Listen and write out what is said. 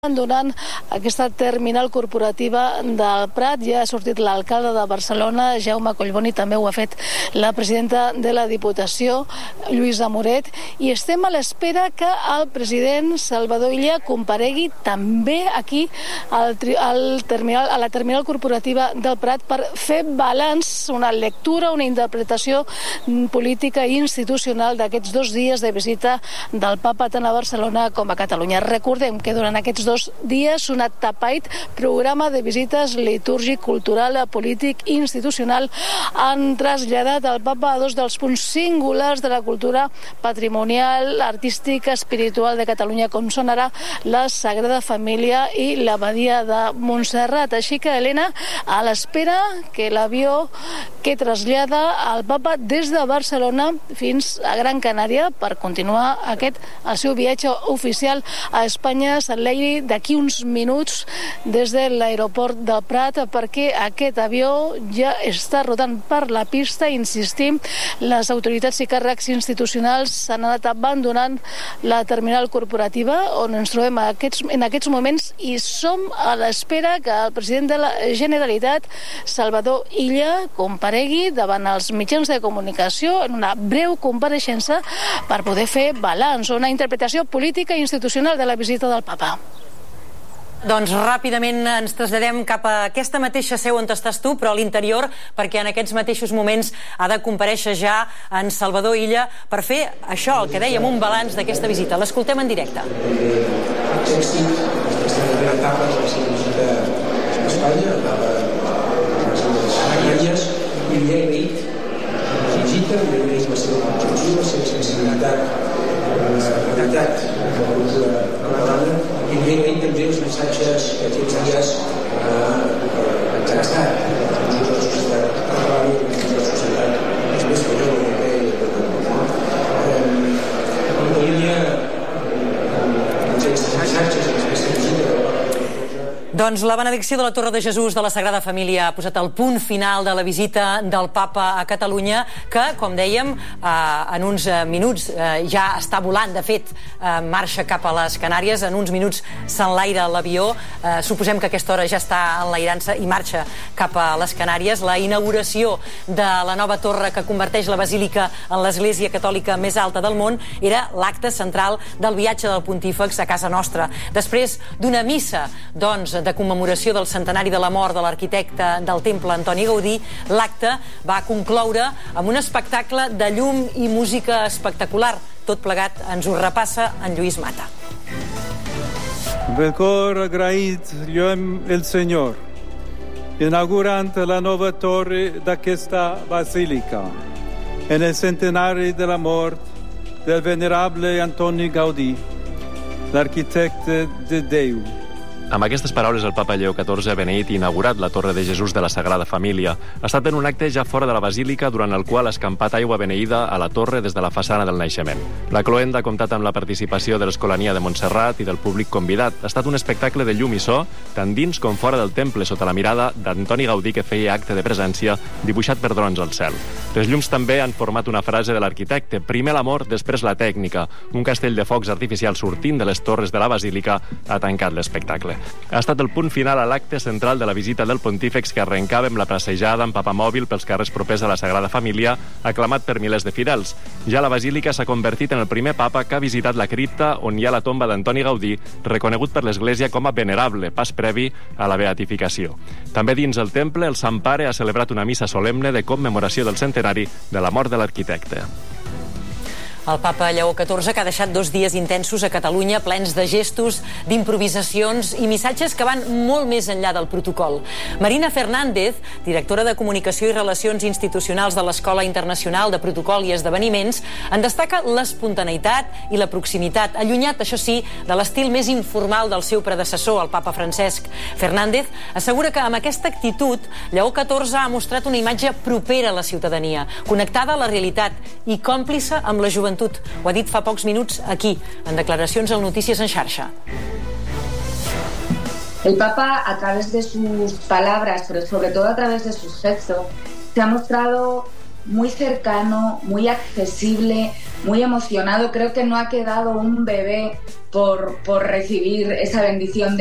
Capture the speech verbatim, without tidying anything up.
Donant aquesta terminal corporativa del Prat. Ja ha sortit l'alcalde de Barcelona, Jaume Collboni, també ho ha fet la presidenta de la Diputació, Lluïsa Moret, i estem a l'espera que el president Salvador Illa comparegui també aquí al, al terminal, a la terminal corporativa del Prat per fer balanç, una lectura, una interpretació política i institucional d'aquests dos dies de visita del Papa tant a Barcelona com a Catalunya. Recordem que durant aquests dos dos dies un atapeït programa de visites litúrgic, cultural, polític i institucional han traslladat al Papa a dos dels punts singulars de la cultura patrimonial, artística, espiritual de Catalunya, com són ara la Sagrada Família i l'Abadia de Montserrat. Així que, Helena, a l'espera que l'avió que trasllada el Papa des de Barcelona fins a Gran Canària per continuar aquest, el seu viatge oficial a Espanya, s'enlairi d'aquí uns minuts des de l'aeroport del Prat, perquè aquest avió ja està rodant per la pista. Insistim, les autoritats i càrrecs institucionals s'han anat abandonant la terminal corporativa on ens trobem aquests, en aquests moments, i som a l'espera que el president de la Generalitat, Salvador Illa, comparegui davant els mitjans de comunicació en una breu compareixença per poder fer balanç, una interpretació política i institucional de la visita del Papa. Doncs ràpidament ens traslladem cap a aquesta mateixa seu on estàs tu, però a l'interior, perquè en aquests mateixos moments ha de comparèixer ja en Salvador Illa per fer això, el que dèiem, un balanç d'aquesta visita. L'escoltem en directe. Èxit, aquesta primera etapa de la seva visita a Espanya, etapa de les Canàries, i li he agraït la visita, li he agraït la seva comprensió, la seva sensibilitat, la veritat de la cultura catalana, i li he agraït també els missatges que aquests dies ens han estat per conjunt de la societat catalana i per conjunt de la societat més espanyola, europea i catalana. En la línia amb aquests missatges i aquesta visita. Doncs la benedicció de la Torre de Jesús de la Sagrada Família ha posat el punt final de la visita del Papa a Catalunya, que, com dèiem, eh, en uns minuts eh, ja està volant. De fet, eh, marxa cap a les Canàries, en uns minuts s'enlaira l'avió. Eh, suposem que a aquesta hora ja està enlairant-se i marxa cap a les Canàries. La inauguració de la nova torre que converteix la Basílica en l'església catòlica més alta del món era l'acte central del viatge del Pontífex a casa nostra. Després d'una missa, doncs, de commemoració del centenari de la mort de l'arquitecte del temple Antoni Gaudí, l'acte va concloure amb un espectacle de llum i música espectacular. Tot plegat ens ho repassa en Lluís Mata. De cor agraït lluem el Senyor, inaugurant la nova torre d'aquesta basílica, en el centenari de la mort del venerable Antoni Gaudí, l'arquitecte de Déu. Amb aquestes paraules, el papa Lleó catorze ha beneït i inaugurat la Torre de Jesús de la Sagrada Família. Ha estat en un acte ja fora de la basílica, durant el qual ha escampat aigua beneïda a la torre des de la façana del naixement. La cloenda ha comptat amb la participació de l'Escolania de Montserrat i del públic convidat. Ha estat un espectacle de llum i so, tant dins com fora del temple, sota la mirada d'Antoni Gaudí, que feia acte de presència, dibuixat per drons al cel. Les llums també han format una frase de l'arquitecte: primer l'amor, després la tècnica. Un castell de focs artificials sortint de les torres de la basílica ha tancat l'espectacle. Ha estat el punt final a l'acte central de la visita del Pontífex, que arrencava amb la passejada amb papamòbil pels carrers propers a la Sagrada Família, aclamat per milers de fidels. Ja la basílica s'ha convertit en el primer papa que ha visitat la cripta on hi ha la tomba d'Antoni Gaudí, reconegut per l'Església com a venerable, pas previ a la beatificació. També dins el temple, el Sant Pare ha celebrat una missa solemne de commemoració del centenari de la mort de l'arquitecte. El papa Lleó catorze, que ha deixat dos dies intensos a Catalunya, plens de gestos, d'improvisacions i missatges que van molt més enllà del protocol. Marina Fernández, directora de Comunicació i Relacions Institucionals de l'Escola Internacional de Protocol i Esdeveniments, en destaca l'espontaneïtat i la proximitat, allunyat, això sí, de l'estil més informal del seu predecessor, el papa Francesc. Fernández assegura que amb aquesta actitud Lleó catorze ha mostrat una imatge propera a la ciutadania, connectada a la realitat i còmplice amb la joventut. Ho ha dit fa pocs minuts aquí, en declaracions al Notícies en Xarxa. El Papa, a través de sus palabras, pero sobre todo a través de sus gestos, se ha mostrado muy cercano, muy accesible, muy emocionado. Creo que no ha quedado un bebé por, por recibir esa bendición de